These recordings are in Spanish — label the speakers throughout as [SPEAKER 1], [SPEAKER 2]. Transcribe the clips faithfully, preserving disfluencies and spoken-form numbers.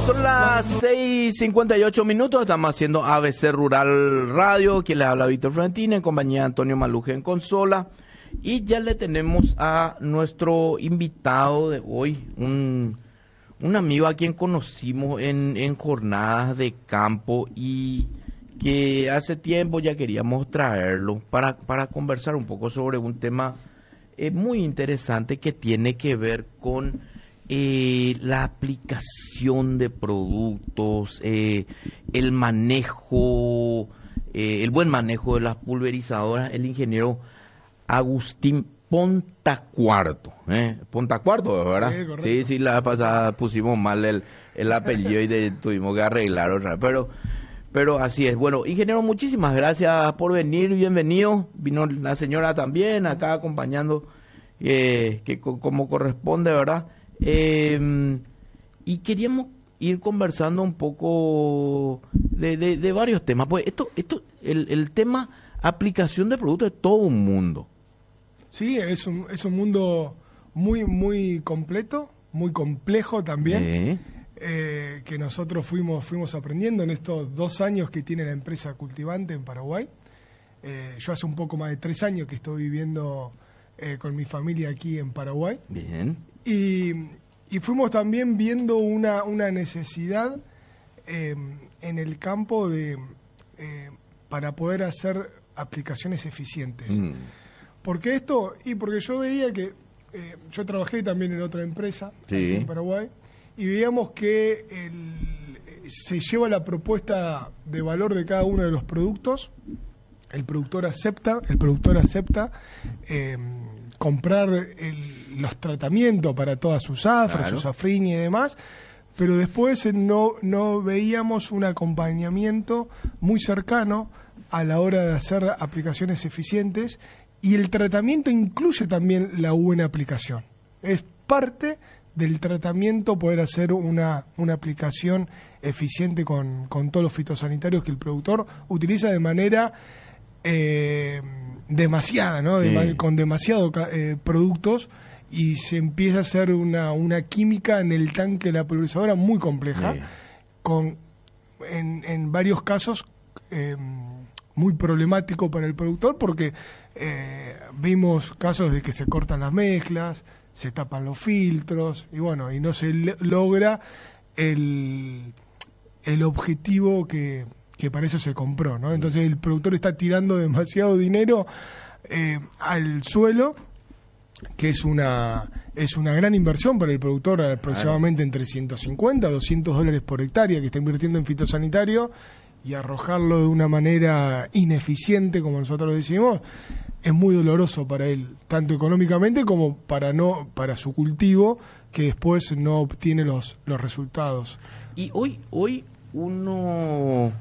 [SPEAKER 1] Son las seis cincuenta y ocho minutos, estamos haciendo A B C Rural Radio, quien les habla Víctor Florentino, en compañía de Antonio Maluje en consola, y ya le tenemos a nuestro invitado de hoy, un, un amigo a quien conocimos en, en jornadas de campo y que hace tiempo ya queríamos traerlo para, para conversar un poco sobre un tema eh, muy interesante que tiene que ver con Eh, la aplicación de productos, eh, el manejo, eh, el buen manejo de las pulverizadoras, el ingeniero Agustín Pontacuarto. ¿eh? Pontacuarto, ¿verdad?
[SPEAKER 2] Sí, correcto.
[SPEAKER 1] Sí, sí, la pasada pusimos mal el, el apellido y de, tuvimos que arreglar otra vez, pero, pero así es. Bueno, ingeniero, muchísimas gracias por venir, bienvenido. Vino la señora también acá acompañando, eh, que co como corresponde, ¿verdad? Eh, y queríamos ir conversando un poco de, de, de varios temas. Pues esto, esto, el, el tema aplicación de productos es todo un mundo.
[SPEAKER 2] Sí, es un, es un mundo muy, muy completo, muy complejo también,
[SPEAKER 1] Eh.
[SPEAKER 2] eh, que nosotros fuimos, fuimos aprendiendo en estos dos años que tiene la empresa Cultivante en Paraguay. Eh, yo hace un poco más de tres años que estoy viviendo eh, con mi familia aquí en Paraguay.
[SPEAKER 1] Bien.
[SPEAKER 2] Y, y fuimos también viendo una, una necesidad eh, en el campo de eh, para poder hacer aplicaciones eficientes.
[SPEAKER 1] Mm.
[SPEAKER 2] ¿Por qué esto? Y porque yo veía que eh, yo trabajé también en otra empresa
[SPEAKER 1] Sí.
[SPEAKER 2] aquí en Paraguay y veíamos que el, se lleva la propuesta de valor de cada uno de los productos. El productor acepta, el productor acepta eh, comprar el, los tratamientos para todas sus afras,
[SPEAKER 1] Claro.
[SPEAKER 2] sus safriña y demás, pero después no, no veíamos un acompañamiento muy cercano a la hora de hacer aplicaciones eficientes, y el tratamiento incluye también la buena aplicación. Es parte del tratamiento poder hacer una, una aplicación eficiente con, con todos los fitosanitarios que el productor utiliza de manera Eh, demasiada, ¿no? De,
[SPEAKER 1] Sí.
[SPEAKER 2] Con demasiados eh, productos, y se empieza a hacer una, una química en el tanque de la pulverizadora muy compleja,
[SPEAKER 1] Sí.
[SPEAKER 2] con en, en varios casos eh, muy problemático para el productor, porque eh, vimos casos de que se cortan las mezclas, se tapan los filtros, y bueno, y no se le- logra el, el objetivo que que para eso se compró, ¿no? Entonces el productor está tirando demasiado dinero eh, al suelo, que es una es una gran inversión para el productor, aproximadamente entre ciento cincuenta a doscientos dólares por hectárea que está invirtiendo en fitosanitario, y arrojarlo de una manera ineficiente, como nosotros lo decimos, es muy doloroso para él, tanto económicamente como para no para su cultivo, que después no obtiene los, los resultados.
[SPEAKER 1] Y hoy, hoy uno,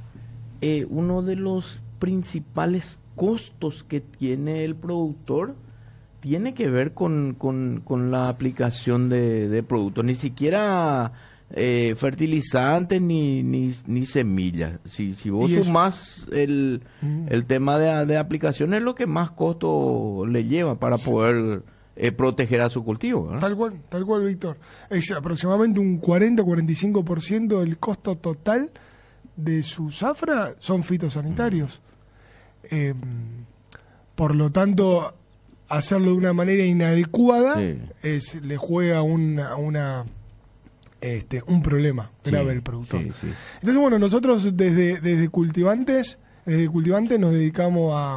[SPEAKER 1] eh, uno de los principales costos que tiene el productor tiene que ver con, con, con la aplicación de, de productos, ni siquiera eh, fertilizantes ni, ni, ni semillas. Si, si vos
[SPEAKER 2] Y eso-
[SPEAKER 1] sumás el,
[SPEAKER 2] Mm.
[SPEAKER 1] el tema de, de aplicación, es lo que más costo le lleva para poder eh, proteger a su cultivo, ¿verdad?
[SPEAKER 2] Tal cual, tal cual, Víctor. Es aproximadamente un cuarenta a cuarenta y cinco por ciento del costo total de su zafra son fitosanitarios. Eh, por lo tanto, hacerlo de una manera inadecuada
[SPEAKER 1] Sí.
[SPEAKER 2] es le juega una, una este, un problema grave
[SPEAKER 1] Sí,
[SPEAKER 2] al productor.
[SPEAKER 1] sí, sí.
[SPEAKER 2] Entonces, bueno, nosotros desde, desde Cultivantes, desde Cultivantes nos dedicamos a,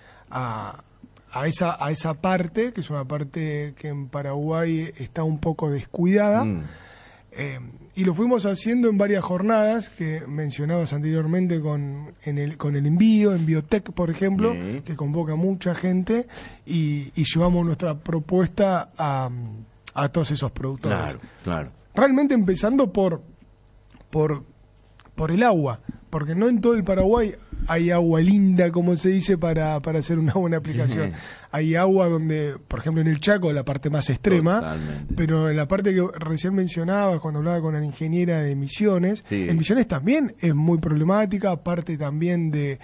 [SPEAKER 2] a, a esa, a esa parte, que es una parte que en Paraguay está un poco descuidada.
[SPEAKER 1] Mm.
[SPEAKER 2] Eh, y lo fuimos haciendo en varias jornadas que mencionabas anteriormente con, en el, con el envío, en Biotech, por ejemplo,
[SPEAKER 1] Sí.
[SPEAKER 2] que convoca mucha gente, y, y llevamos nuestra propuesta a, a todos esos productores.
[SPEAKER 1] Claro, claro.
[SPEAKER 2] Realmente empezando por, por, por el agua, porque no en todo el Paraguay hay agua linda, como se dice, para, para hacer una buena aplicación. Hay agua donde, por ejemplo, en el Chaco, la parte más extrema,
[SPEAKER 1] Totalmente.
[SPEAKER 2] pero en la parte que recién mencionaba, cuando hablaba con la ingeniera de Misiones,
[SPEAKER 1] Sí.
[SPEAKER 2] en Misiones también es muy problemática, aparte también de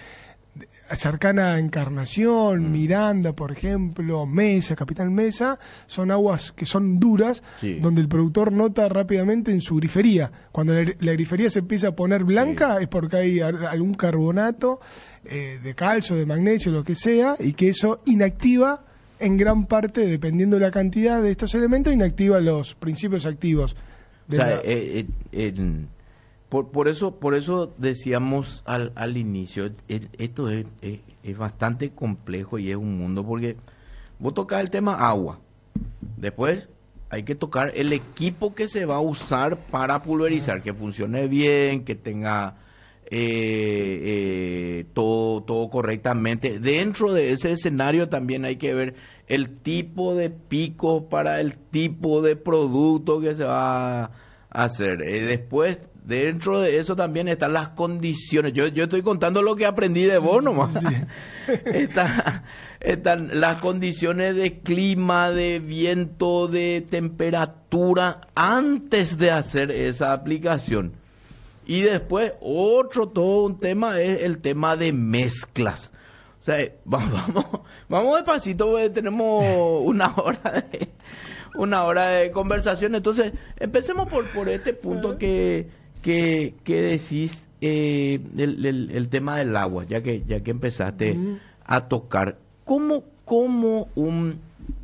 [SPEAKER 2] cercana a Encarnación, mm. Miranda, por ejemplo, Mesa, Capital Mesa, son aguas que son duras, sí. donde el productor nota rápidamente en su grifería. Cuando la, la grifería se empieza a poner blanca, sí. es porque hay algún carbonato eh, de calcio, de magnesio, lo que sea, y que eso inactiva en gran parte, dependiendo de la cantidad de estos elementos, inactiva los principios activos.
[SPEAKER 1] De o sea, la... eh, eh, eh, Por, por eso por eso decíamos al, al inicio, es, esto es, es, es bastante complejo y es un mundo, porque vos tocás el tema agua, después hay que tocar el equipo que se va a usar para pulverizar, que funcione bien, que tenga eh, eh, todo, todo correctamente. Dentro de ese escenario también hay que ver el tipo de pico para el tipo de producto que se va a hacer. Eh, después dentro de eso también están las condiciones. Yo yo estoy contando lo que aprendí de vos nomás. Sí. Está, están las condiciones de clima, de viento, de temperatura antes de hacer esa aplicación. Y después otro todo un tema es el tema de mezclas. O sea, vamos vamos, vamos despacito, porque tenemos una hora de una hora de conversación. Entonces, empecemos por por este punto que que, que decís eh, el, el, el tema del agua, ya que ya que empezaste uh-huh. a tocar. ¿Cómo, cómo un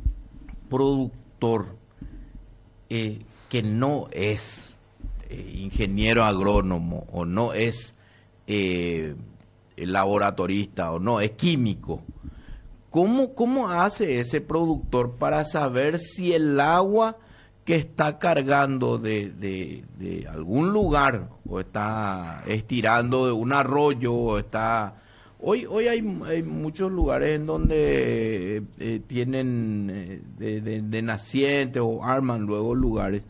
[SPEAKER 1] productor eh, que no es eh, ingeniero agrónomo o no es eh, laboratorista o no es químico, ¿cómo, cómo hace ese productor para saber si el agua que está cargando de, de, de algún lugar o está estirando de un arroyo o está... Hoy hoy hay, hay muchos lugares en donde eh, tienen eh, de, de, de nacientes o arman luego lugares.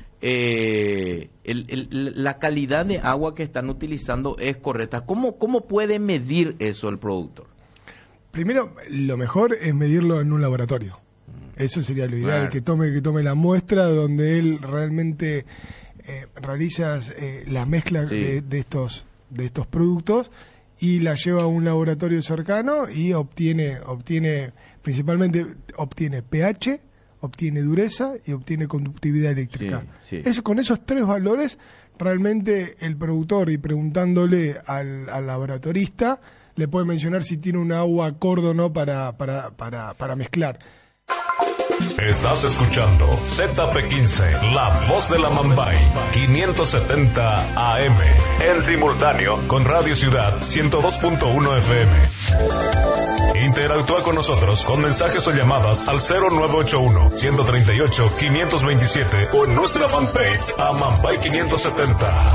[SPEAKER 1] Eh, el, el, la calidad de agua que están utilizando es correcta. ¿Cómo, cómo puede medir eso el productor?
[SPEAKER 2] Primero, lo mejor es medirlo en un laboratorio. Eso sería lo ideal, claro. que tome que tome la muestra donde él realmente eh, realiza eh, la mezcla sí. de, de estos de estos productos y la lleva a un laboratorio cercano y obtiene obtiene principalmente obtiene pH, obtiene dureza y obtiene conductividad eléctrica. Sí, sí. Eso, con esos tres valores realmente el productor, y preguntándole al, al laboratorista, le puede mencionar si tiene un agua acorde o no para para para para mezclar.
[SPEAKER 3] Estás escuchando Z P quince, la voz de la Mambay, quinientos setenta A M, en simultáneo con Radio Ciudad ciento dos punto uno F M. Interactúa con nosotros con mensajes o llamadas al cero nueve ocho uno, uno tres ocho, cinco dos siete o en nuestra fanpage a Mambay quinientos setenta.